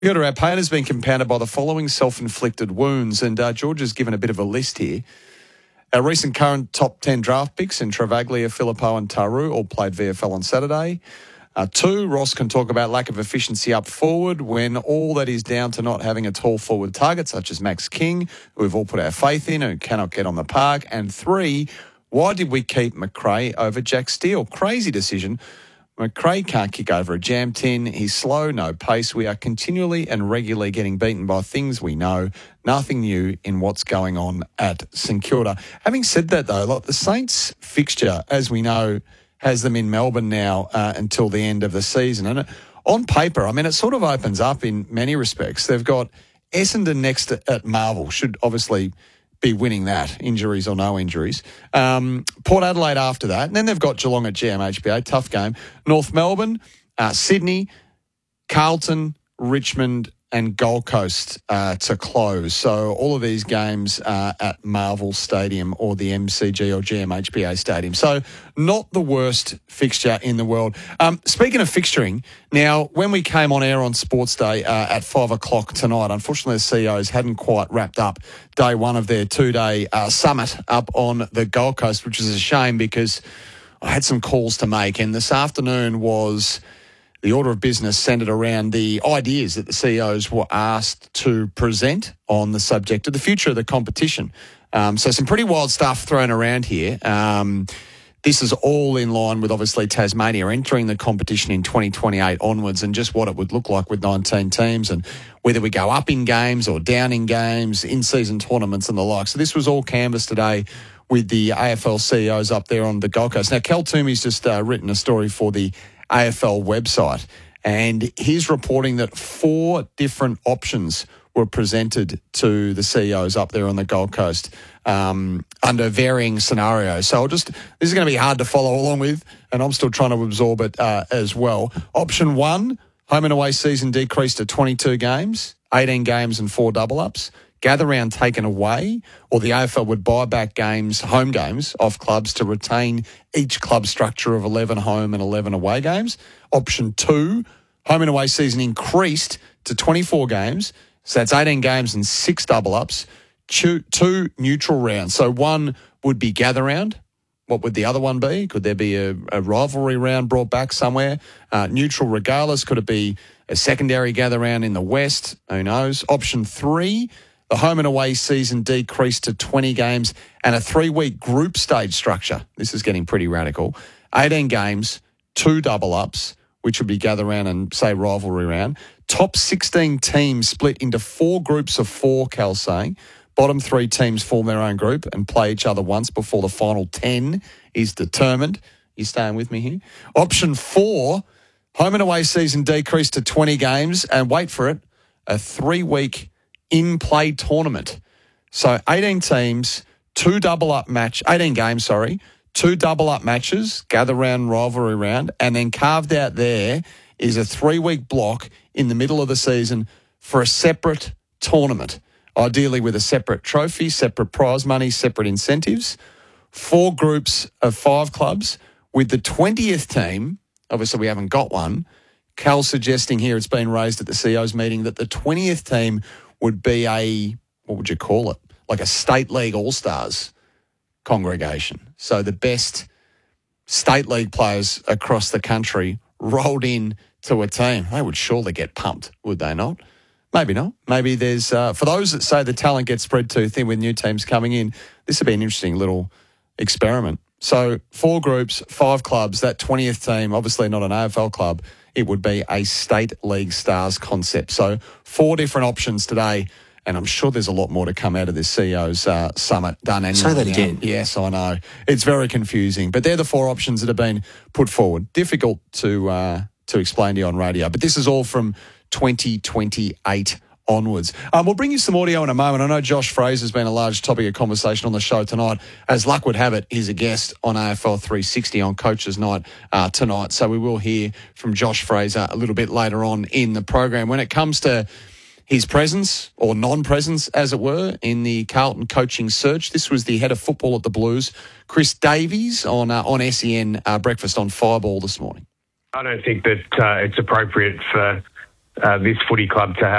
Our pain has been compounded by the following self-inflicted wounds, and George has given a bit of a list here. Our recent current top 10 draft picks in Travaglia, Filippo and Taru all played VFL on Saturday. 2, Ross can talk about lack of efficiency up forward when all that is down to not having a tall forward target such as Max King, who we've all put our faith in and cannot get on the park. And 3, why did we keep McRae over Jack Steele? Crazy decision. McRae can't kick over a jam tin. He's slow, no pace. We are continually and regularly getting beaten by things we know. Nothing new in what's going on at St Kilda. Having said that, though, like the Saints fixture, as we know, has them in Melbourne now until the end of the season. And on paper, I mean, it sort of opens up in many respects. They've got Essendon next at Marvel, should obviously be winning that, injuries or no injuries. Port Adelaide after that. And then they've got Geelong at GMHBA, tough game. North Melbourne, Sydney, Carlton, Richmond and Gold Coast to close. So all of these games are at Marvel Stadium or the MCG or GMHBA Stadium. So not the worst fixture in the world. Speaking of fixturing, now when we came on air on Sports Day at 5 o'clock tonight, unfortunately the CEOs hadn't quite wrapped up day one of their 2-day summit up on the Gold Coast, which is a shame because I had some calls to make. And this afternoon was the order of business centred around the ideas that the CEOs were asked to present on the subject of the future of the competition. So some pretty wild stuff thrown around here. This is all in line with obviously Tasmania entering the competition in 2028 onwards and just what it would look like with 19 teams and whether we go up in games or down in games, in-season tournaments and the like. So this was all canvassed today with the AFL CEOs up there on the Gold Coast. Now, Cal Toomey's just written a story for the AFL website, and he's reporting that 4 different options were presented to the CEOs up there on the Gold Coast under varying scenarios. So this is going to be hard to follow along with, and I'm still trying to absorb it as well. Option 1, home and away season decreased to 22 games, 18 games and 4 double-ups. Gather round taken away, or the AFL would buy back home games off clubs to retain each club structure of 11 home and 11 away games. Option 2, home and away season increased to 24 games. So that's 18 games and 6 double-ups. 2 neutral rounds. So 1 would be gather round. What would the other one be? Could there be a rivalry round brought back somewhere? Neutral regardless. Could it be a secondary gather round in the West? Who knows? Option 3, the home and away season decreased to 20 games and a 3-week group stage structure. This is getting pretty radical. 18 games, 2 double-ups, which would be gather round and, say, rivalry round. Top 16 teams split into 4 groups of 4, Cal's saying. Bottom 3 teams form their own group and play each other once before the final 10 is determined. You staying with me here? Option 4, home and away season decreased to 20 games and, wait for it, a 3-week in-play tournament. So 18 teams, 2 double-up 18 games, 2 double-up matches, gather round, rivalry round, and then carved out there is a 3-week block in the middle of the season for a separate tournament, ideally with a separate trophy, separate prize money, separate incentives. 4 groups of 5 clubs with the 20th team. Obviously, we haven't got one. Cal's suggesting here, it's been raised at the CEO's meeting, that the 20th team would be what would you call it? Like a state league all-stars congregation. So the best state league players across the country rolled in to a team. They would surely get pumped, would they not? Maybe not. Maybe there's, for those that say the talent gets spread too thin with new teams coming in, this would be an interesting little experiment. So 4 groups, 5 clubs, that 20th team, obviously not an AFL club, it would be a state league stars concept. So 4 different options today, and I'm sure there's a lot more to come out of this CEO's summit done annually. Say that again. Yes, I know. It's very confusing, but they're the 4 options that have been put forward. Difficult to explain to you on radio, but this is all from 2028 onwards. We'll bring you some audio in a moment. I know Josh Fraser's been a large topic of conversation on the show tonight. As luck would have it, he's a guest on AFL 360 on Coach's Night tonight. So we will hear from Josh Fraser a little bit later on in the program. When it comes to his presence or non-presence, as it were, in the Carlton coaching search, this was the head of football at the Blues, Chris Davies, on SEN Breakfast on Fireball this morning. I don't think that it's appropriate for this footy club to have